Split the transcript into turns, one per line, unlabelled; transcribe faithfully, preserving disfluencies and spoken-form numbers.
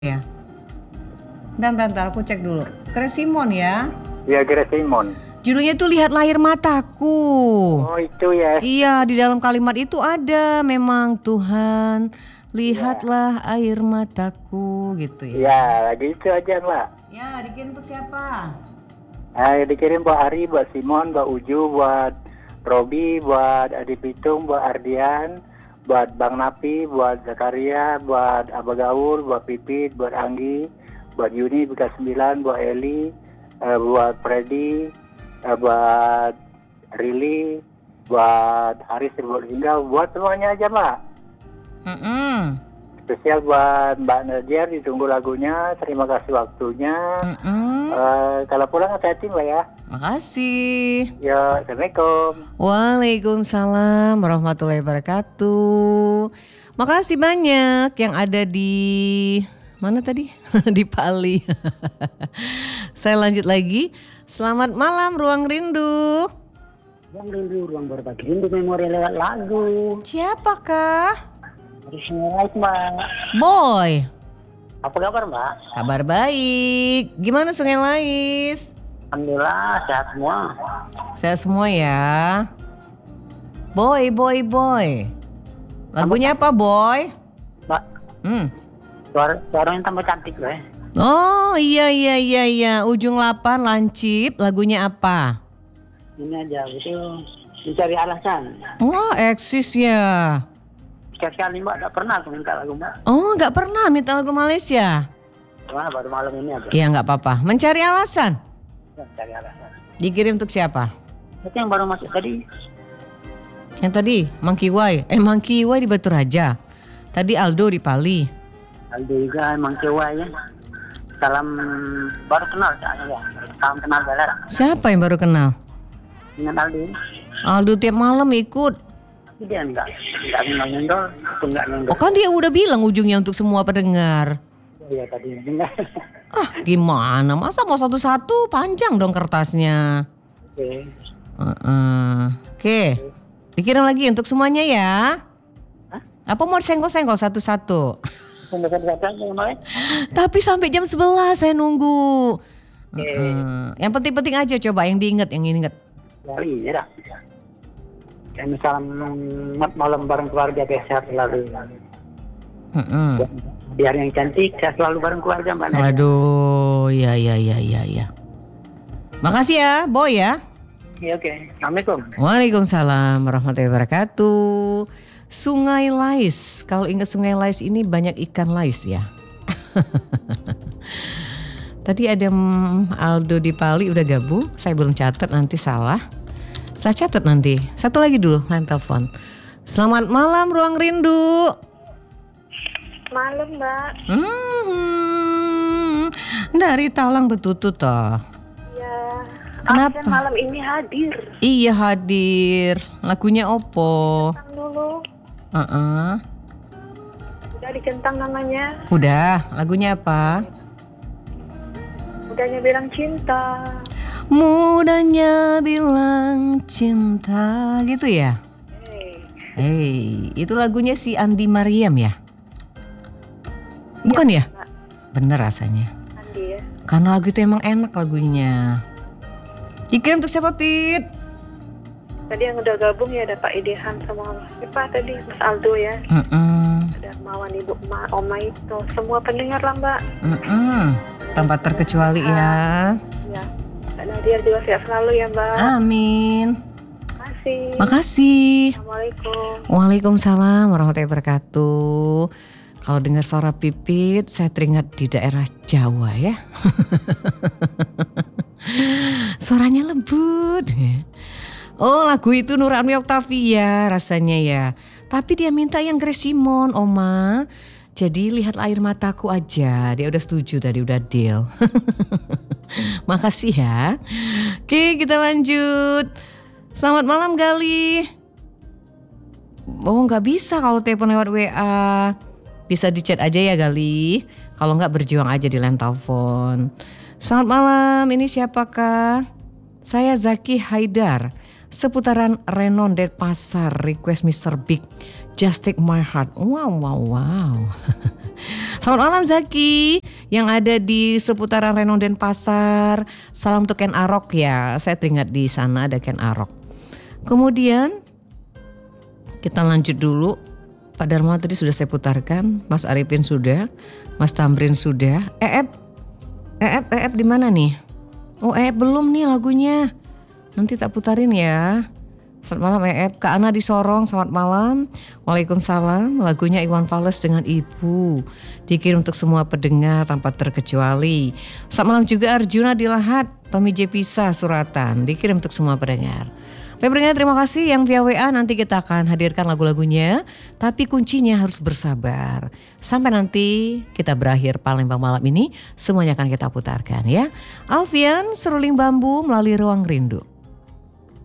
Ya. Bentar, bentar, bentar, aku cek dulu. Grace Simon ya?
Ya, Grace Simon.
Judulnya itu Lihat Lahir Mataku.
Oh, itu ya.
Iya, di dalam kalimat itu ada memang Tuhan, lihatlah ya. Air mataku gitu ya.
Ya, lagi itu aja, Mbak.
Ya, dikirim untuk siapa?
Nah, dikirim buat Ari, buat Simon, buat Uju, buat Robi, buat Adi Pitung, buat Ardian, buat Bang Napi, buat Zakaria, buat Abah Gaul, buat Pipit, buat Anggi, buat Yuni, Bika sembilan, buat Eli, uh, buat Freddy, uh, buat Rili, buat Haris, buat Hingga, buat semuanya aja, Mbak.
Mm-mm.
Spesial buat Mbak Nadia, ditunggu lagunya. Terima kasih waktunya. Uh, kalau pulang hati-hati, Mbak ya.
Makasih.
Ya, Assalamualaikum.
Waalaikumsalam warahmatullahi wabarakatuh. Makasih banyak yang ada di mana tadi? Di Pali. Saya lanjut lagi. Selamat malam Ruang Rindu.
Ruang Rindu, ruang berbagi rindu memori lewat lagu.
Siapakah?
Dari Sungai Mbak.
Boy.
Apa kabar Mbak?
Kabar baik. Gimana Sungai Lais?
Alhamdulillah sehat semua.
Sehat semua ya. Boy, boy, boy. Lagunya apa, Boy?
Mbak,
Hmm.
suara, suaranya tambah cantik loh ya.
Oh iya iya iya iya. Ujung delapan Lancip. Lagunya apa?
Ini aja, itu mencari alasan.
Oh, eksis ya.
Sekali-sekali Mbak, gak pernah aku minta lagu Mbak.
Oh, nggak pernah minta lagu Malaysia?
Cuma baru malam ini aja.
Iya nggak apa-apa. Mencari alasan.
Ya, mencari alasan.
Dikirim untuk siapa?
Itu yang baru masuk tadi.
Yang tadi Mang Kiwai. Eh Mang Kiwai di Batu Raja. Tadi Aldo di Pali.
Aldo juga Mang Kewa ya. Salam baru kenal saya ya. Salam kenal Galar.
Siapa yang baru kenal?
Dengan Aldo.
Aldo tiap malam ikut.
Tapi dia enggak, enggak nyenggol, aku enggak nyenggol.
Oh kan dia udah bilang ujungnya untuk semua pendengar.
Iya tadi enggak.
Ah gimana? Masa mau satu-satu? Panjang dong kertasnya.
Oke.
Uh-uh. Oke. Dikirim lagi untuk semuanya ya.
Hah?
Apa mau senggol-senggol satu-satu?
Satu-satu aja ya Mbak.
Tapi sampai jam sebelas saya nunggu.
Oke.
Uh-uh. Yang penting-penting aja coba yang diinget, yang diinget.
Dari ya dah. Dan salam malam bareng keluarga biar sehat selalu.
Uh-uh.
Biar yang cantik sehat selalu bareng keluarga Mbak.
Waduh, ya ya ya ya ya. Makasih ya, Boy ya.
Iya oke. Assalamualaikum.
Waalaikumsalam warahmatullahi wabarakatuh. Sungai Lais. Kalau ingat Sungai Lais ini banyak ikan lais ya. Tadi ada Aldo di Pali udah gabung. Saya belum catat nanti salah. Saya catat nanti. Satu lagi dulu lain telepon. Selamat malam Ruang Rindu.
Malam Mbak.
Hmm, dari Talang Betutut toh.
Ya.
Kenapa?
Absen malam ini hadir.
Iya hadir. Lagunya Opo.
Centang dulu.
Uh-uh.
Udah dicentang namanya.
Udah. Lagunya apa?
Udahnya bilang cinta.
Mudahnya bilang cinta gitu ya.
Hey.
Hey, itu lagunya si Andi Mariam ya? Bukan ya?
Mbak.
Bener rasanya.
Andi ya.
Karena lagu itu emang enak lagunya. Dikirim untuk siapa Pit?
Tadi yang udah gabung ya ada Pak Idehan sama siapa tadi Mas Aldo ya.
Mm-mm.
Ada Mawan Ibu Ma, Oma itu. Semua pendengar lah Mbak.
Mm-mm. Tanpa terkecuali ya.
Ya. Mbak Nadia juga sehat selalu ya Mbak.
Amin.
Makasih.
Makasih.
Assalamualaikum.
Waalaikumsalam warahmatullahi wabarakatuh. Kalau dengar suara Pipit, saya teringat di daerah Jawa ya. Suaranya lembut. Oh lagu itu Nur Ami Octavia rasanya ya. Tapi dia minta yang Grace Simon, Oma. Jadi lihat air mataku aja. Dia udah setuju tadi, udah deal. Makasih ya. Oke kita lanjut. Selamat malam Gali. Oh nggak bisa kalau telepon lewat W A. Bisa di chat aja ya Gali. Kalau nggak berjuang aja di line telepon. Selamat malam, ini siapakah? Saya Zaki Haidar. seputaran Renon Denpasar, request mister Big, Just Take My Heart. Wow, wow, wow. Selamat malam Zaki yang ada di seputaran Renon Denpasar. Salam untuk Ken Arok ya, saya teringat di sana ada Ken Arok. Kemudian kita lanjut dulu. Pak Dharma tadi sudah saya putarkan, Mas Arifin sudah, Mas Tamrin sudah. Eep, Eep, Eep di mana nih? Oh Eep belum nih lagunya, nanti tak putarin ya. Selamat malam Eep, Kak Ana di Sorong, selamat malam. Waalaikumsalam, lagunya Iwan Fals dengan Ibu, dikirim untuk semua pendengar tanpa terkecuali. Selamat malam juga Arjuna di Lahat, Tommy J. Pisa, Suratan, dikirim untuk semua pendengar. Baik, terima kasih yang via W A, nanti kita akan hadirkan lagu-lagunya, tapi kuncinya harus bersabar. Sampai nanti kita berakhir Palembang malam ini, semuanya akan kita putarkan ya. Alfian, Seruling Bambu melalui Ruang Rindu.